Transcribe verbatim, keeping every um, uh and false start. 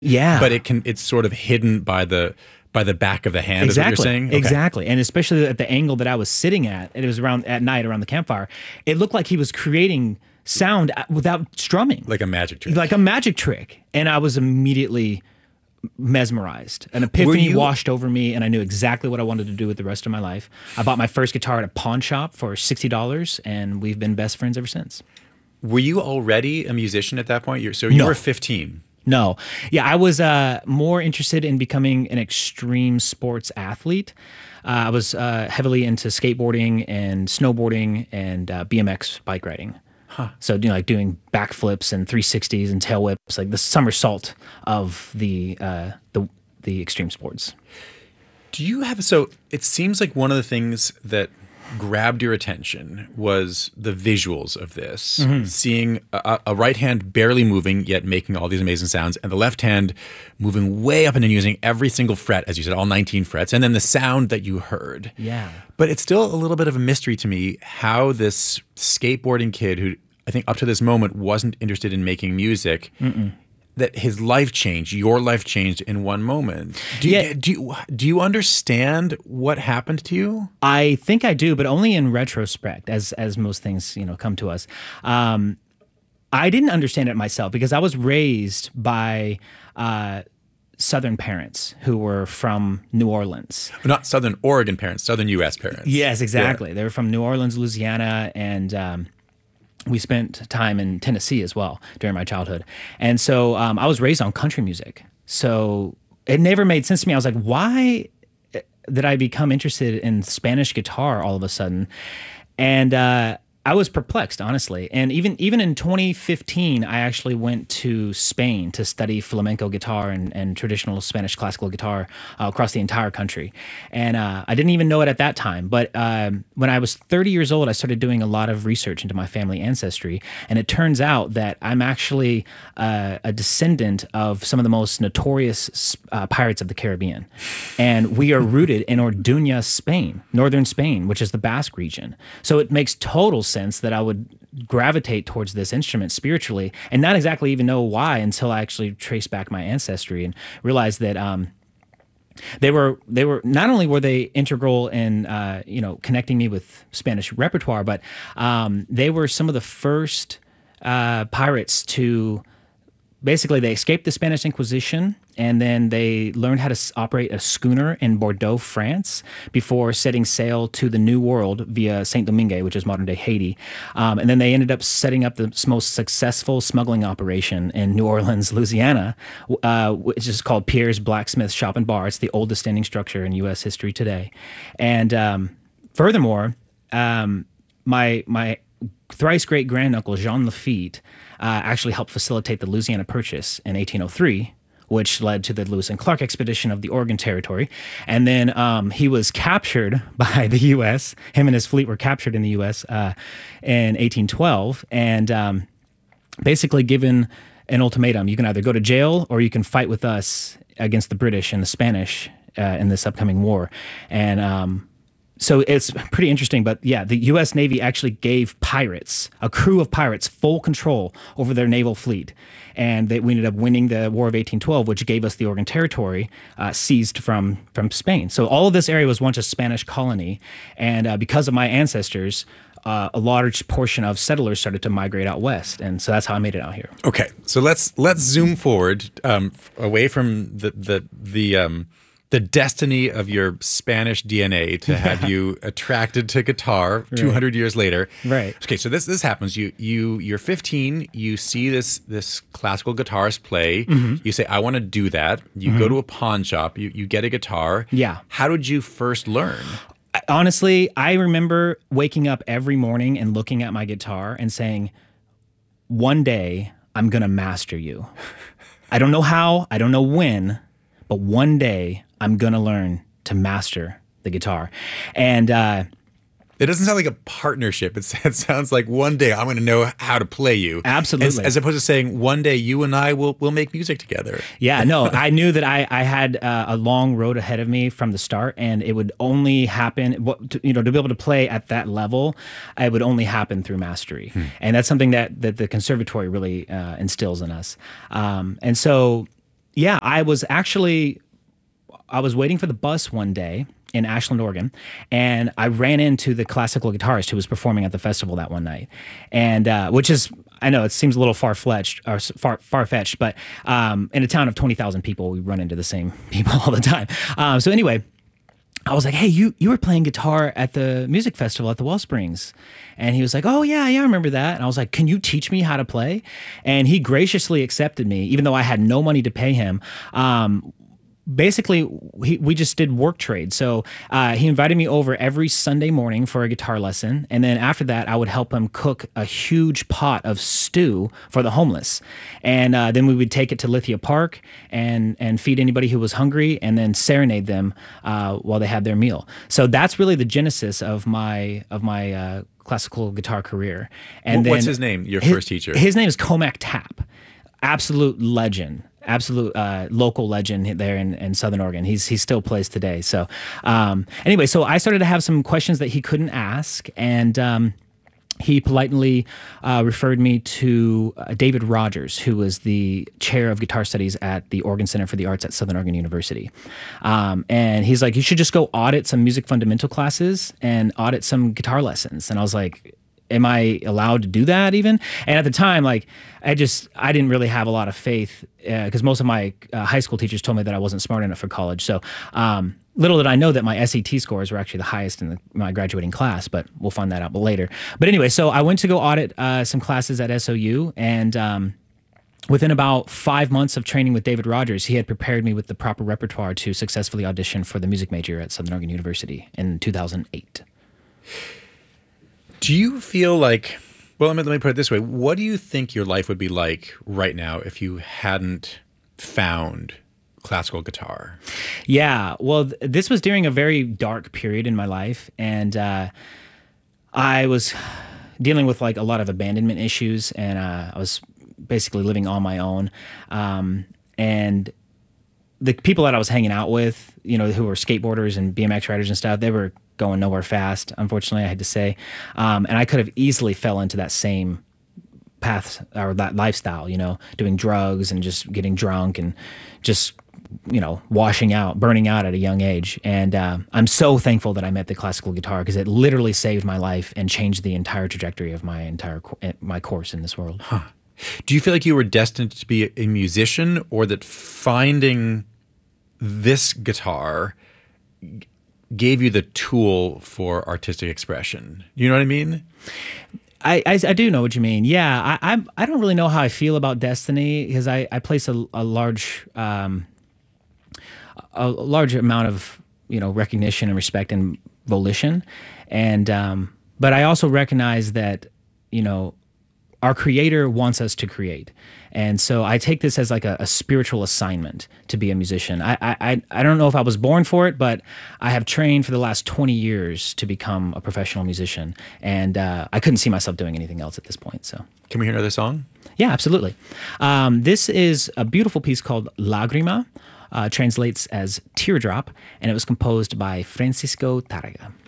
Yeah. But it can it's sort of hidden by the by the back of the hand, exactly. is what you're saying? Okay. Exactly. And especially at the angle that I was sitting at, and it was around at night around the campfire, it looked like he was creating sound without strumming. Like a magic trick. Like a magic trick. And I was immediately mesmerized. An epiphany you- washed over me, and I knew exactly what I wanted to do with the rest of my life. I bought my first guitar at a pawn shop for sixty dollars, and we've been best friends ever since. Were you already a musician at that point? You're, so you No. were fifteen. No. Yeah, I was uh, more interested in becoming an extreme sports athlete. Uh, I was uh, heavily into skateboarding and snowboarding and uh, B M X bike riding. Huh. So, you know, like doing backflips and three sixties and tail whips, like the somersault of the uh, the the extreme sports. Do you have so it seems like one of the things that grabbed your attention was the visuals of this, mm-hmm. seeing a, a right hand barely moving yet making all these amazing sounds, and the left hand moving way up and then using every single fret, as you said, all nineteen frets, and then the sound that you heard. Yeah. But it's still a little bit of a mystery to me how this skateboarding kid, who I think up to this moment wasn't interested in making music, Mm-mm. that his life changed, your life changed in one moment. Do you, Yeah. do you, do you understand what happened to you? I think I do, but only in retrospect, as as most things, you know, come to us. Um, I didn't understand it myself because I was raised by uh, Southern parents who were from New Orleans. Not Southern Oregon parents, Southern U S parents. Yes, exactly. Yeah. They were from New Orleans, Louisiana, and um, we spent time in Tennessee as well during my childhood. And so um, I was raised on country music. So it never made sense to me. I was like, why did I become interested in Spanish guitar all of a sudden? And uh, I was perplexed, honestly. And even even in twenty fifteen, I actually went to Spain to study flamenco guitar and, and traditional Spanish classical guitar uh, across the entire country. And uh, I didn't even know it at that time. But um, when I was thirty years old, I started doing a lot of research into my family ancestry. And it turns out that I'm actually uh, a descendant of some of the most notorious uh, pirates of the Caribbean. And we are rooted in Orduña, Spain, northern Spain, which is the Basque region. So it makes total sense that I would gravitate towards this instrument spiritually and not exactly even know why until I actually traced back my ancestry and realized that um, they were they were not only were they integral in uh, you know connecting me with Spanish repertoire, but um, they were some of the first uh, pirates to basically they escaped the Spanish Inquisition. And then they learned how to s- operate a schooner in Bordeaux, France, before setting sail to the New World via Saint Domingue, which is modern-day Haiti. Um, and then they ended up setting up the s- most successful smuggling operation in New Orleans, Louisiana, uh, which is called Pierre's Blacksmith Shop and Bar. It's the oldest standing structure in U S history today. And um, furthermore, um, my my thrice great granduncle Jean Lafitte uh, actually helped facilitate the Louisiana Purchase in eighteen oh three. Which led to the Lewis and Clark expedition of the Oregon Territory. And then um, he was captured by the U S. Him and his fleet were captured in the U S uh, in eighteen twelve and um, basically given an ultimatum. You can either go to jail or you can fight with us against the British and the Spanish uh, in this upcoming war. And um, so it's pretty interesting, but yeah, the U S Navy actually gave pirates, a crew of pirates, full control over their naval fleet. And they, we ended up winning the War of eighteen twelve, which gave us the Oregon Territory uh, seized from, from Spain. So all of this area was once a Spanish colony. And uh, because of my ancestors, uh, a large portion of settlers started to migrate out west. And so that's how I made it out here. Okay, so let's let's zoom forward um, away from the the the um, the destiny of your Spanish D N A to have you attracted to guitar two hundred years later. Right. Okay, so this this happens. You you you're fifteen. You see this this classical guitarist play. Mm-hmm. You say, "I want to do that." You mm-hmm. go to a pawn shop. You you get a guitar. Yeah. How did you first learn? Honestly, I remember waking up every morning and looking at my guitar and saying, "One day I'm gonna master you. I don't know how. I don't know when, but one day I'm going to learn to master the guitar." And uh, it doesn't sound like a partnership. It, it sounds like one day I'm going to know how to play you. Absolutely. As, as opposed to saying one day you and I will will make music together. Yeah, no, I knew that I, I had uh, a long road ahead of me from the start, and it would only happen, you know, to be able to play at that level, it would only happen through mastery. Hmm. And that's something that, that the conservatory really uh, instills in us. Um, and so Yeah, I was actually I was waiting for the bus one day in Ashland, Oregon, and I ran into the classical guitarist who was performing at the festival that one night, and uh, which is, I know it seems a little far fetched or far far fetched, but um, in a town of twenty thousand people, we run into the same people all the time. Um, so anyway, I was like, "Hey, you you were playing guitar at the music festival at the Wellsprings," and he was like, "Oh yeah, yeah, I remember that." And I was like, "Can you teach me how to play?" And he graciously accepted me, even though I had no money to pay him. Um, Basically, he, we just did work trade. So uh, he invited me over every Sunday morning for a guitar lesson. And then after that, I would help him cook a huge pot of stew for the homeless. And uh, then we would take it to Lithia Park and, and feed anybody who was hungry and then serenade them uh, while they had their meal. So that's really the genesis of my, of my uh, classical guitar career. And What's then his name, your his, first teacher? His name is Comac Tapp. Absolute legend. Absolute uh, local legend there in, in Southern Oregon. He's he still plays today. So um, anyway, so I started to have some questions that he couldn't ask, and um, he politely uh, referred me to uh, David Rogers, who was the chair of guitar studies at the Oregon Center for the Arts at Southern Oregon University. Um, and he's like, you should just go audit some music fundamental classes and audit some guitar lessons. And I was like, am I allowed to do that even? And at the time, like, I just, I didn't really have a lot of faith because uh, most of my uh, high school teachers told me that I wasn't smart enough for college. So um, little did I know that my S A T scores were actually the highest in the, my graduating class, but we'll find that out later. But anyway, so I went to go audit uh, some classes at S O U, and um, within about five months of training with David Rogers, he had prepared me with the proper repertoire to successfully audition for the music major at Southern Oregon University in two thousand eight. Do you feel like, well, let me, let me put it this way. What do you think your life would be like right now if you hadn't found classical guitar? Yeah, well, th- this was during a very dark period in my life, and uh, I was dealing with like a lot of abandonment issues, and uh, I was basically living on my own. Um, and the people that I was hanging out with, you know, who were skateboarders and B M X riders and stuff, they were going nowhere fast, unfortunately, I had to say. Um, and I could have easily fell into that same path or that lifestyle, you know, doing drugs and just getting drunk and just, you know, washing out, burning out at a young age. And uh, I'm so thankful that I met the classical guitar because it literally saved my life and changed the entire trajectory of my entire co- my course in this world. Huh. Do you feel like you were destined to be a musician, or that finding this guitar gave you the tool for artistic expression? You know what I mean? I, I, I do know what you mean. Yeah, I, I I don't really know how I feel about destiny because I, I place a, a large um, a large amount of, you know, recognition and respect and volition, and um, but I also recognize that, you know, our creator wants us to create. And so I take this as like a, a spiritual assignment to be a musician. I, I I don't know if I was born for it, but I have trained for the last twenty years to become a professional musician. And uh, I couldn't see myself doing anything else at this point. So can we hear another song? Yeah, absolutely. Um, this is a beautiful piece called Lagrima, uh, translates as teardrop, and it was composed by Francisco Tárrega.